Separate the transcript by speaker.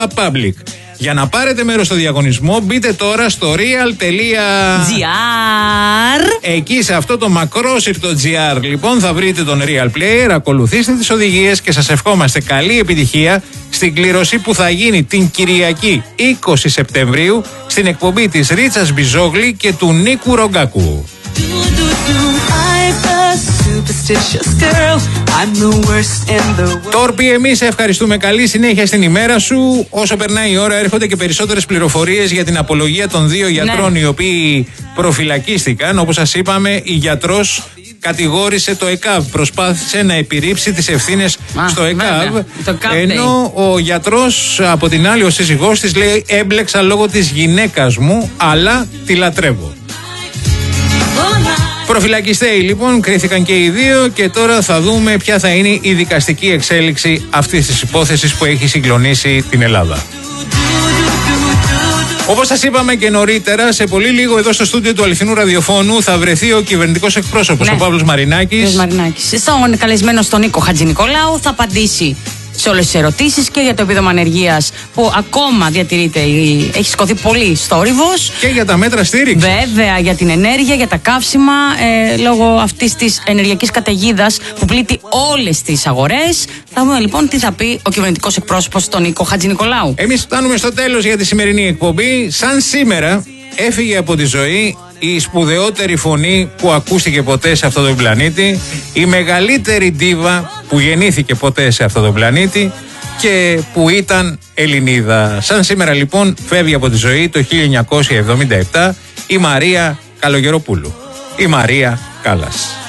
Speaker 1: Public. Για να πάρετε μέρος στο διαγωνισμό, μπείτε τώρα στο real.gr. Εκεί σε αυτό το μακρόσυρτο GR λοιπόν θα βρείτε τον Real Player, ακολουθήστε τις οδηγίες και σας ευχόμαστε καλή επιτυχία στην κλήρωση που θα γίνει την Κυριακή 20 Σεπτεμβρίου στην εκπομπή της Ρίτσας Μπιζόγλη και του Νίκου Ρογκάκου. Τόρπι, εμείς ευχαριστούμε. Καλή συνέχεια στην ημέρα σου. Όσο περνάει η ώρα έρχονται και περισσότερες πληροφορίες για την απολογία των δύο γιατρών οι οποίοι προφυλακίστηκαν. Όπως σας είπαμε, η γιατρός κατηγόρησε το ΕΚΑΒ, προσπάθησε να επιρρύψει τις ευθύνες στο ΕΚΑΒ, ενώ ο γιατρός από την άλλη, ο σύζυγός της, λέει έμπλεξα λόγω της γυναίκας μου, αλλά τη λατρεύω. Προφυλακιστέοι λοιπόν κρίθηκαν και οι δύο και τώρα θα δούμε ποια θα είναι η δικαστική εξέλιξη αυτής της υπόθεσης που έχει συγκλονίσει την Ελλάδα. Όπως σας είπαμε και νωρίτερα, σε πολύ λίγο εδώ στο στούντιο του Αληθινού Ραδιοφώνου θα βρεθεί ο κυβερνητικός εκπρόσωπος, ο Παύλος Μαρινάκης.
Speaker 2: Στον καλεσμένο στον Νίκο Χατζηνικολάου θα απαντήσει σε όλες τις ερωτήσεις και για το επίδομα ανεργίας που ακόμα διατηρείται, έχει σηκωθεί πολύ στόρυβος.
Speaker 1: Και για τα μέτρα στήριξης.
Speaker 2: Βέβαια, για την ενέργεια, για τα καύσιμα, λόγω αυτής της ενεργειακής καταιγίδας που πλήττει όλες τις αγορές. Θα δούμε λοιπόν τι θα πει ο κυβερνητικός εκπρόσωπος τον Νίκο Χατζηνικολάου.
Speaker 1: Εμείς φτάνουμε στο τέλος για τη σημερινή εκπομπή. Σαν σήμερα έφυγε από τη ζωή η σπουδαιότερη φωνή που ακούστηκε ποτέ σε αυτόν τον πλανήτη, η μεγαλύτερη ντίβα που γεννήθηκε ποτέ σε αυτόν τον πλανήτη και που ήταν Ελληνίδα. Σαν σήμερα λοιπόν φεύγει από τη ζωή το 1977 η Μαρία Καλογεροπούλου, η Μαρία Κάλλας.